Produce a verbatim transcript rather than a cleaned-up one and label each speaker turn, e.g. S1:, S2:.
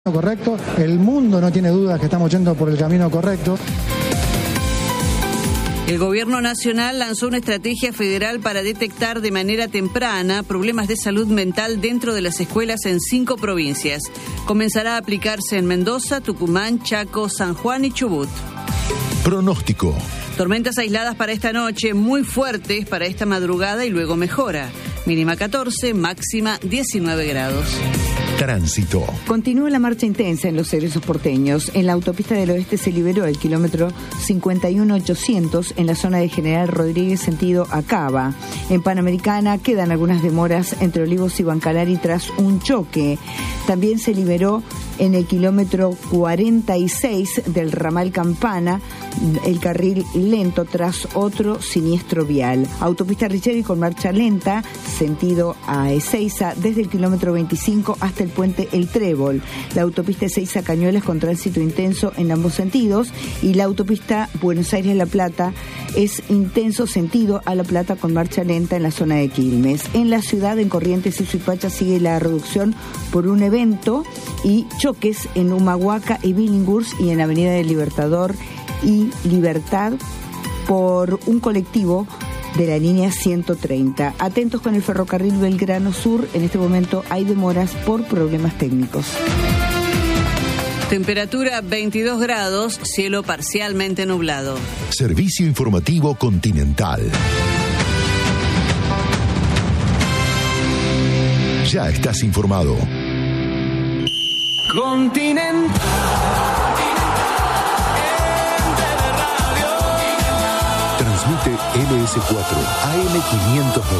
S1: Correcto, el mundo no tiene dudas que estamos yendo por el camino correcto.
S2: El Gobierno Nacional lanzó una estrategia federal para detectar de manera temprana problemas de salud mental dentro de las escuelas en cinco provincias. Comenzará a aplicarse en Mendoza, Tucumán, Chaco, San Juan y Chubut.
S3: Pronóstico.
S2: Tormentas aisladas para esta noche, muy fuertes para esta madrugada y luego mejora. Mínima catorce, máxima diecinueve grados.
S3: Tránsito.
S4: Continúa la marcha intensa en los servicios porteños. En la autopista del oeste se liberó el kilómetro cincuenta y uno ochocientos en la zona de General Rodríguez sentido Acaba. En Panamericana quedan algunas demoras entre Olivos y Bancalari tras un choque. También se liberó en el kilómetro cuarenta y seis del ramal Campana el carril lento tras otro siniestro vial. Autopista Richeri con marcha lenta, sentido a Ezeiza, desde el kilómetro veinticinco hasta el puente El Trébol. La autopista Ezeiza Cañuelas con tránsito intenso en ambos sentidos y la autopista Buenos Aires-La Plata es intenso sentido a La Plata con marcha lenta en la zona de Quilmes. En la ciudad, en Corrientes y Suipacha, sigue la reducción por un evento y choques en Humahuaca y Billinghurst y en Avenida del Libertador y Libertad por un colectivo de la línea ciento treinta. Atentos con el ferrocarril Belgrano Sur, en este momento hay demoras por problemas técnicos.
S2: Temperatura veintidós grados, cielo parcialmente nublado.
S3: Servicio informativo Continental. Ya estás informado.
S5: Continental.
S3: Transmite L S cuatro A M quinientos noventa.